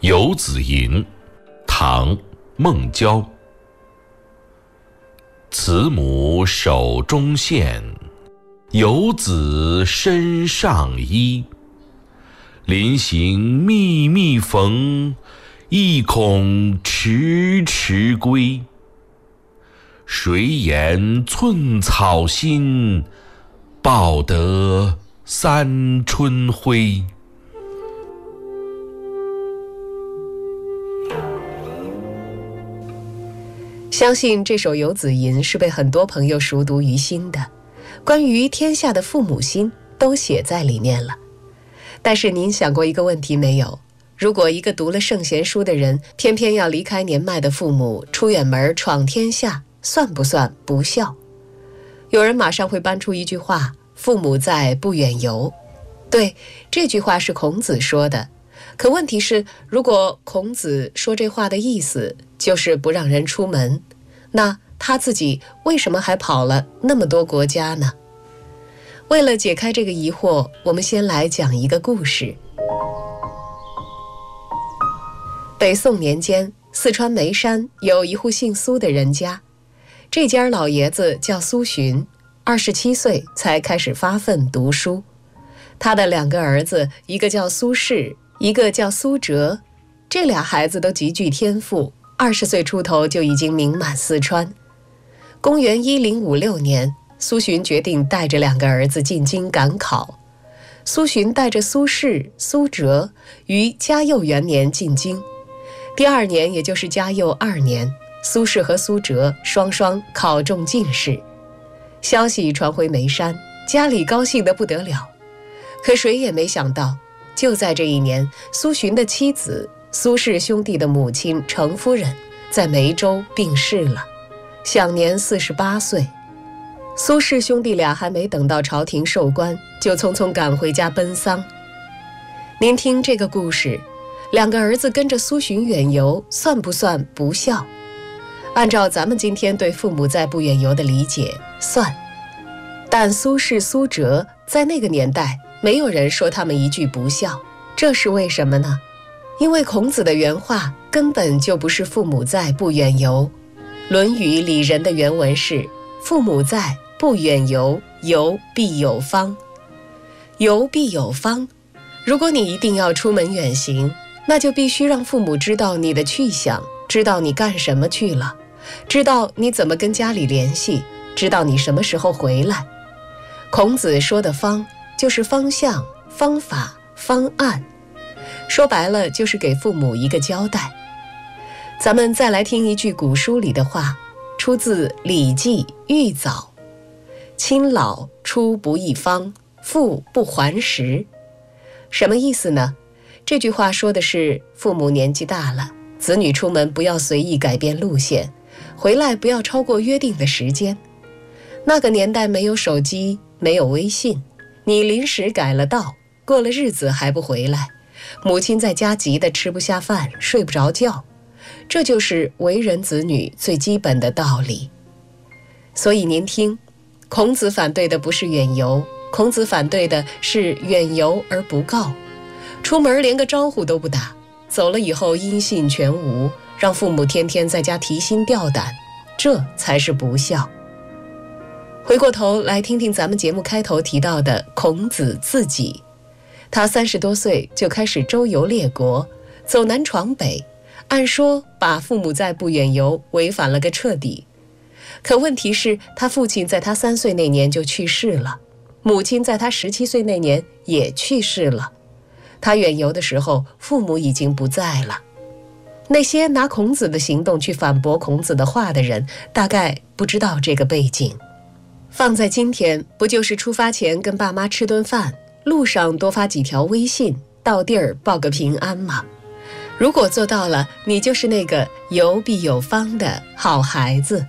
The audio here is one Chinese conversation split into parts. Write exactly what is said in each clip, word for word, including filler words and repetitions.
游子吟，唐·孟郊。慈母手中线，游子身上衣。临行密密缝，意恐迟迟归。谁言寸草心，报得三春晖。 相信这首游子吟是被很多朋友熟读于心的，关于天下的父母心都写在里面了。但是您想过一个问题没有？如果一个读了圣贤书的人偏偏要离开年迈的父母，出远门闯天下，算不算不孝？有人马上会搬出一句话：父母在，不远游。对，这句话是孔子说的。可问题是，如果孔子说这话的意思就是不让人出门，那他自己为什么还跑了那么多国家呢？为了解开这个疑惑，我们先来讲一个故事。北宋年间，四川眉山有一户姓苏的人家，这家老爷子叫苏洵，二十七岁才开始发奋读书。他的两个儿子，一个叫苏轼，一个叫苏辙，这俩孩子都极具天赋，二十岁出头就已经名满四川。公元一零五六年，苏洵决定带着两个儿子进京赶考。苏洵带着苏轼、苏辙于嘉佑元年进京。第二年，也就是嘉佑二年，苏轼和苏辙双双考中进士。消息传回眉山，家里高兴得不得了。可谁也没想到，就在这一年，苏洵的妻子苏氏兄弟的母亲程夫人在梅州病逝了，享年四十八岁。苏氏兄弟俩还没等到朝廷授官，就匆匆赶回家奔丧。您听这个故事，两个儿子跟着苏洵远游，算不算不孝？按照咱们今天对父母在不远游的理解，算。但苏轼、苏辙在那个年代，没有人说他们一句不孝，这是为什么呢？因为孔子的原话根本就不是父母在，不远游。论语里人的原文是：父母在，不远游，游必有方。游必有方，如果你一定要出门远行，那就必须让父母知道你的去向，知道你干什么去了，知道你怎么跟家里联系，知道你什么时候回来。孔子说的方，就是方向、方法、方案，说白了就是给父母一个交代。咱们再来听一句古书里的话，出自《礼记·玉藻》：亲老出不易方，父不还时。什么意思呢？这句话说的是，父母年纪大了，子女出门不要随意改变路线，回来不要超过约定的时间。那个年代没有手机，没有微信，你临时改了道，过了日子还不回来，母亲在家急得吃不下饭，睡不着觉。这就是为人子女最基本的道理。所以您听，孔子反对的不是远游，孔子反对的是远游而不告，出门连个招呼都不打，走了以后音信全无，让父母天天在家提心吊胆，这才是不孝。回过头来听听咱们节目开头提到的孔子自己，他三十多岁就开始周游列国，走南闯北，按说把父母在不远游违反了个彻底。可问题是，他父亲在他三岁那年就去世了，母亲在他十七岁那年也去世了。他远游的时候，父母已经不在了。那些拿孔子的行动去反驳孔子的话的人，大概不知道这个背景。放在今天，不就是出发前跟爸妈吃顿饭，路上多发几条微信，到地儿报个平安吗？如果做到了，你就是那个游必有方的好孩子。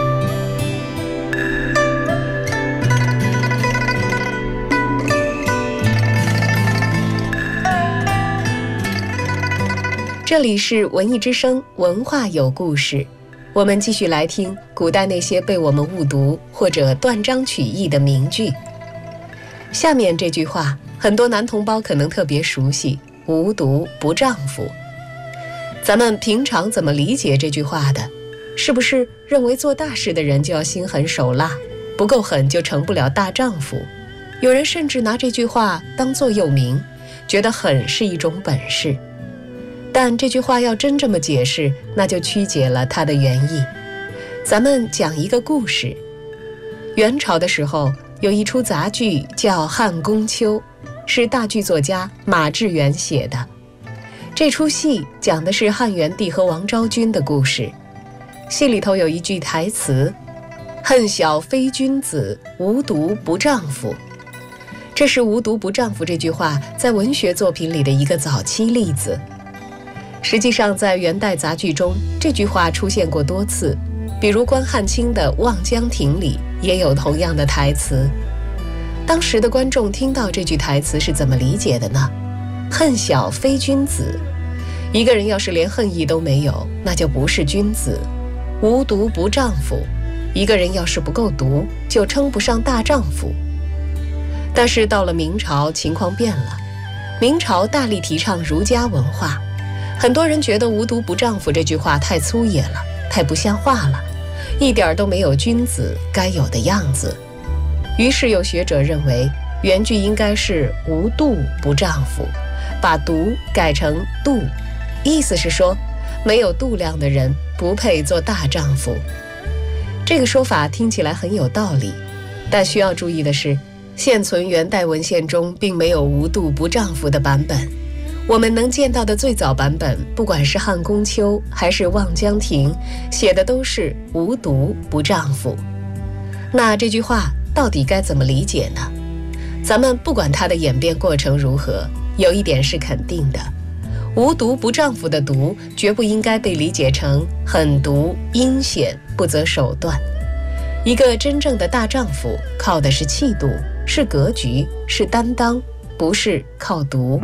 这里是文艺之声，文化有故事。我们继续来听古代那些被我们误读或者断章取义的名句。下面这句话，很多男同胞可能特别熟悉：无毒不丈夫。 咱们平常怎么理解这句话的？是不是认为做大事的人就要心狠手辣，不够狠就成不了大丈夫？有人甚至拿这句话当座右铭，觉得狠是一种本事。但这句话要真这么解释，那就曲解了它的原意。咱们讲一个故事。元朝的时候，有一出杂剧叫《汉宫秋》，是大剧作家马致远写的。这出戏讲的是汉元帝和王昭君的故事。戏里头有一句台词：恨小非君子，无毒不丈夫。这是无毒不丈夫这句话在文学作品里的一个早期例子。实际上在元代杂剧中，这句话出现过多次，比如关汉卿的《望江亭》里也有同样的台词。当时的观众听到这句台词是怎么理解的呢？恨小非君子，一个人要是连恨意都没有，那就不是君子。无毒不丈夫，一个人要是不够毒，就称不上大丈夫。但是到了明朝，情况变了。明朝大力提倡儒家文化，很多人觉得无毒不丈夫这句话太粗野了，太不像话了，一点都没有君子该有的样子。于是有学者认为，原句应该是无度不丈夫，把毒改成度，意思是说没有度量的人不配做大丈夫。这个说法听起来很有道理，但需要注意的是，现存元代文献中并没有无度不丈夫的版本。我们能见到的最早版本，不管是汉宫秋还是望江亭，写的都是无毒不丈夫。那这句话到底该怎么理解呢？咱们不管它的演变过程如何，有一点是肯定的，无毒不丈夫的毒绝不应该被理解成狠毒阴险不择手段。一个真正的大丈夫靠的是气度，是格局，是担当，不是靠毒。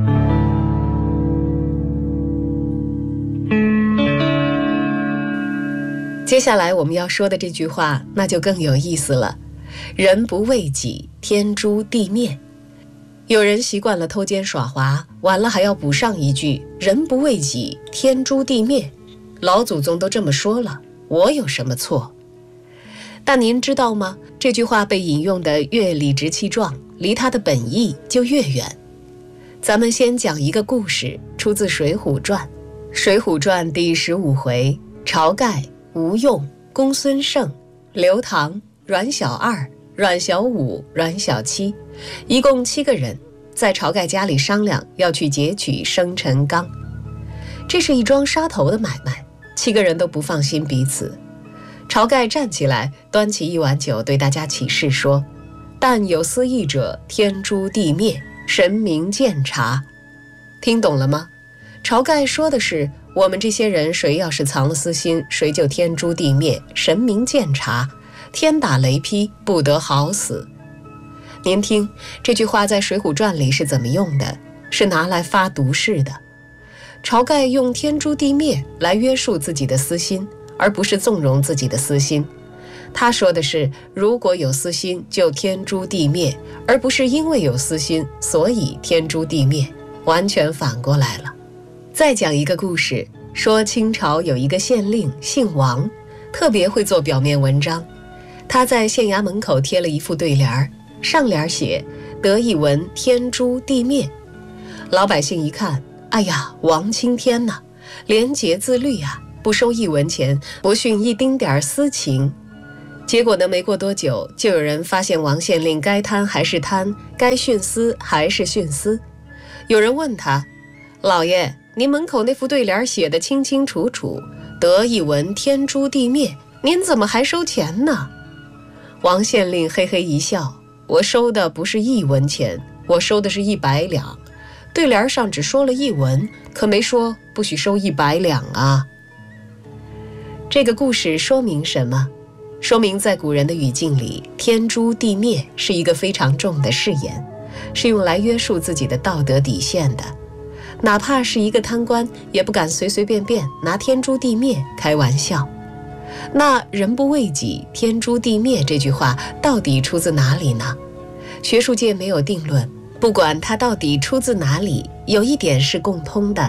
接下来我们要说的这句话那就更有意思了，人不为己，天诛地灭。有人习惯了偷奸耍滑，完了还要补上一句人不为己，天诛地灭。老祖宗都这么说了，我有什么错？但您知道吗？这句话被引用的越理直气壮，离它的本意就越远。咱们先讲一个故事，出自《水浒传》。《水浒传》第十五回，晁盖、吴用、公孙胜、刘唐、阮小二、阮小五、阮小七，一共七个人在晁盖家里商量要去劫取生辰纲。这是一桩杀头的买卖，七个人都不放心彼此。晁盖站起来，端起一碗酒，对大家起誓说：但有私议者，天诛地灭，神明鉴察。听懂了吗？晁盖说的是，我们这些人谁要是藏了私心，谁就天诛地灭，神明鉴察，天打雷劈，不得好死。您听这句话在《水浒传》里是怎么用的？是拿来发毒誓的。晁盖用天诛地灭来约束自己的私心，而不是纵容自己的私心。他说的是，如果有私心就天诛地灭，而不是因为有私心所以天诛地灭，完全反过来了。再讲一个故事，说清朝有一个县令姓王，特别会做表面文章。他在县衙门口贴了一副对联，上联写得一闻天诛地灭。老百姓一看，哎呀，王青天呐，廉洁自律啊，不收一文钱，不徇一丁点私情。结果呢，没过多久，就有人发现王县令该贪还是贪，该徇私还是徇私。有人问他：老爷，您门口那副对联写得清清楚楚，得一闻天诛地灭，您怎么还收钱呢？王县令嘿嘿一笑：我收的不是一文钱，我收的是一百两。对联上只说了一文，可没说不许收一百两啊。这个故事说明什么？说明在古人的语境里，天诛地灭是一个非常重的誓言，是用来约束自己的道德底线的。哪怕是一个贪官，也不敢随随便便拿天诛地灭开玩笑。那人不为己，天诛地灭这句话到底出自哪里呢？学术界没有定论，不管它到底出自哪里，有一点是共通的，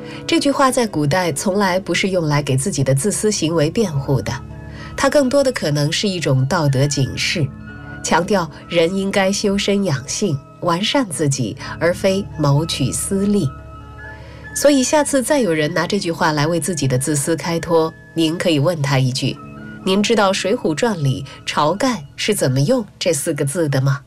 这句话在古代从来不是用来给自己的自私行为辩护的，它更多的可能是一种道德警示，强调人应该修身养性，完善自己，而非谋取私利。所以下次再有人拿这句话来为自己的自私开脱，您可以问他一句：您知道《水浒传》里晁盖是怎么用这四个字的吗？